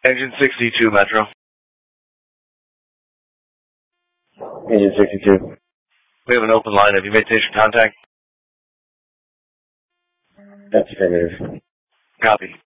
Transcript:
Engine 62, Metro. Engine 62. We have an open line. Have you made station contact? That's affirmative. Copy.